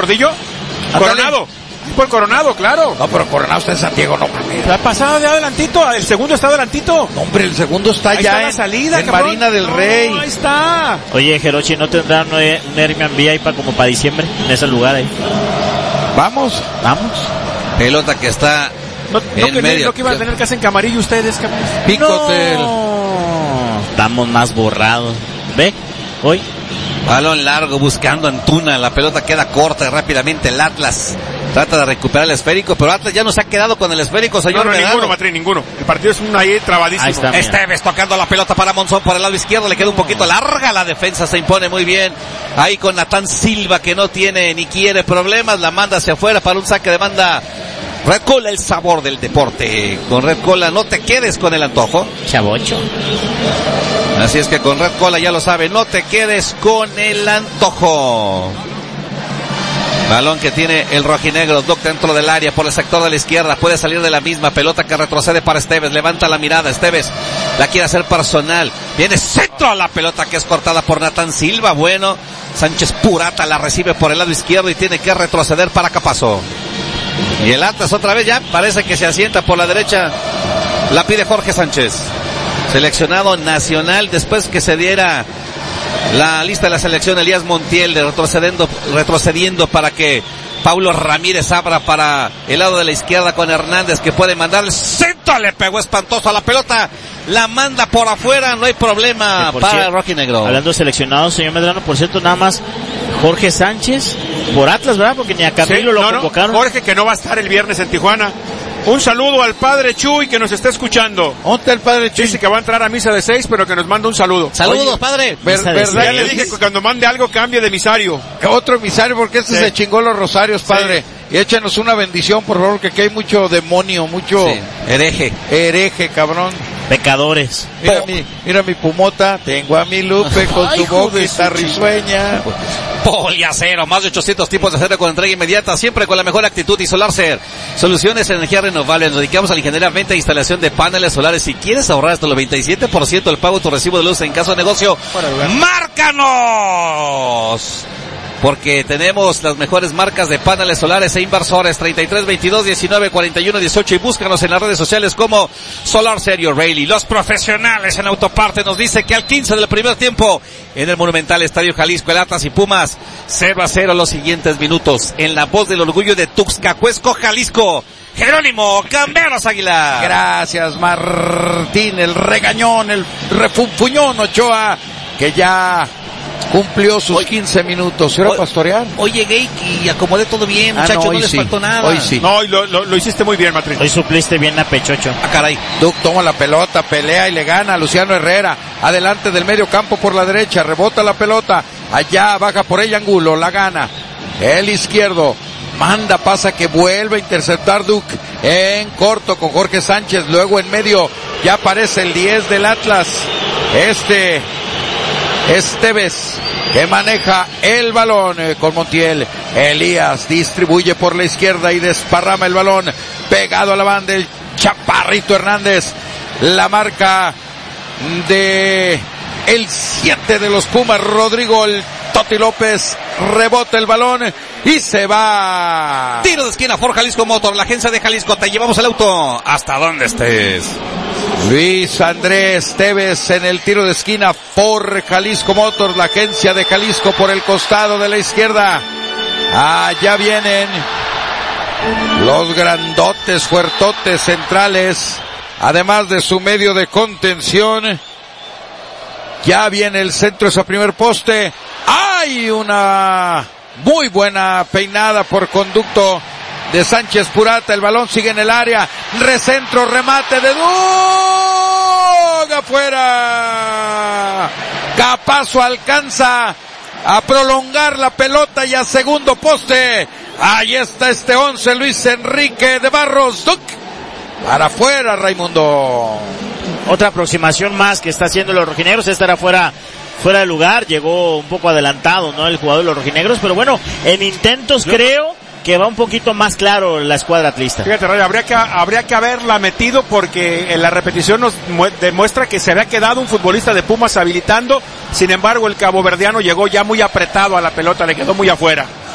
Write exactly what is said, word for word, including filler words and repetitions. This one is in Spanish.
Gordillo? Ándale. Coronado. Por Coronado, claro. No, pero Coronado está en Santiago, no mames. La pasada de adelantito, el segundo está adelantito. No, hombre, el segundo está Ahí ya está la en, salida, en cabrón. Marina del No, Rey. ahí está. Oye, Jerochi, ¿no tendrán un, un Airbnb ahí para como para diciembre? En ese lugar ahí. Vamos. Vamos. Pelota que está No, no en que, medio. no que iban a tener casa en Camarillo ustedes, cabrón. Picotel. No. Estamos más borrados. ¿Ve? Hoy. Balón largo buscando a Antuna. La pelota queda corta y rápidamente el Atlas trata de recuperar el esférico, pero Atlas ya no se ha quedado con el esférico, señor. No, no, Medrano. ninguno, Matrín, ninguno. El partido es un ahí trabadísimo. Ahí está. Esteves tocando la pelota para Monzón por el lado izquierdo, le queda un poquito larga, la defensa se impone muy bien, ahí con Natán Silva que no tiene ni quiere problemas, la manda hacia afuera para un saque de banda. Red Cola, el sabor del deporte. Con Red Cola no te quedes con el antojo. Chavocho. Así es que con Red Cola ya lo sabe, no te quedes con el antojo. Balón que tiene el rojinegro, Duck dentro del área por el sector de la izquierda, puede salir de la misma, pelota que retrocede para Esteves, levanta la mirada, Esteves la quiere hacer personal, viene centro a la pelota que es cortada por Natán Silva, bueno, Sánchez Purata la recibe por el lado izquierdo y tiene que retroceder para Capazo. Y el Atlas otra vez ya parece que se asienta por la derecha, la pide Jorge Sánchez, seleccionado nacional después que se diera la lista de la selección. Elías Montiel de retrocediendo, retrocediendo para que Paulo Ramírez abra para el lado de la izquierda con Hernández que puede mandar el centro, le pegó espantoso a la pelota, la manda por afuera, no hay problema para el rojinegro. Hablando de seleccionados, señor Medrano, por cierto, nada más Jorge Sánchez por Atlas, ¿verdad? Porque ni a Camilo Sí, lo no, no, convocaron. Jorge, que no va a estar el viernes en Tijuana. Un saludo al padre Chuy que nos está escuchando. ¿Dónde está el padre Chuy? Dice que va a entrar a misa de seis, pero que nos manda un saludo. Saludos, Oye, padre. Ver, Misa de ¿verdad? Ya le dije que cuando mande algo cambie de emisario. Otro emisario, porque este Sí. se chingó los rosarios, padre. Y échanos una bendición, por favor, que aquí hay mucho demonio, mucho Sí, hereje. hereje, cabrón. Pecadores. Mira mi, mira mi Pumota, tengo a mi Lupe con Ay, su hijo boca de y su risueña. Poliacero, más de ochocientos tipos de acero con entrega inmediata, siempre con la mejor actitud. Y SolarCer, soluciones en energía renovable. Nos dedicamos a la ingeniería, venta e instalación de paneles solares. Si quieres ahorrar hasta el noventa y siete por ciento del pago de tu recibo de luz en caso de negocio, ¡márcanos! Porque tenemos las mejores marcas de paneles solares e inversores. Treinta y tres, veintidós, diecinueve, cuarenta y uno, dieciocho, y búscanos en las redes sociales como SolarCer y O'Reilly. Los profesionales en autoparte nos dice que al quince del primer tiempo en el Monumental Estadio Jalisco, el Atlas y Pumas cero a cero los siguientes minutos. En la voz del orgullo de Tuxcacuesco, Jalisco, Jerónimo Camberos Águila. Gracias, Martín, el regañón, el refunfuñón Ochoa, que ya cumplió sus quince minutos. ¿Quiero Hoy- pastorear? Hoy llegué y acomodé todo bien, Ah, muchachos, no, no, hoy les sí. faltó nada. Hoy sí. No, y lo, lo, lo hiciste muy bien, Matrín. Hoy supliste bien a Pechocho. Ah, caray. Duck toma la pelota, pelea y le gana a Luciano Herrera. Adelante del medio campo por la derecha, rebota la pelota. Allá, baja por ella Angulo, la gana. El izquierdo, manda, pasa que vuelve a interceptar Duck en corto con Jorge Sánchez. Luego en medio ya aparece el diez del Atlas. Este Esteves, que maneja el balón eh, con Montiel. Elías distribuye por la izquierda y desparrama el balón pegado a la banda el Chaparrito Hernández. La marca de el siete de los Pumas, Rodrigo el Toti López, rebota el balón y se va. Tiro de esquina por Jalisco Motor, la agencia de Jalisco, te llevamos el auto hasta donde estés. Luis Andrés Tevez en el tiro de esquina por Jalisco Motors, la agencia de Jalisco por el costado de la izquierda. Allá vienen los grandotes, fuertotes centrales, además de su medio de contención. Ya viene el centro, ese primer poste. Hay una muy buena peinada por conducto de Sánchez Purata. El balón sigue en el área. Recentro, remate de Duc. Afuera. Capazo alcanza a prolongar la pelota y a segundo poste. Ahí está este once, Luis Enrique de Barros. Duc. Para afuera, Raimundo. Otra aproximación más que está haciendo los rojinegros. Esta era fuera, fuera de lugar. Llegó un poco adelantado, ¿no? El jugador de los rojinegros. Pero bueno, en intentos creo que va un poquito más claro la escuadra atlista. Fíjate, Ray, habría que, habría que haberla metido porque en la repetición nos mu- demuestra que se había quedado un futbolista de Pumas habilitando. Sin embargo, el caboverdiano llegó ya muy apretado a la pelota, le quedó muy afuera.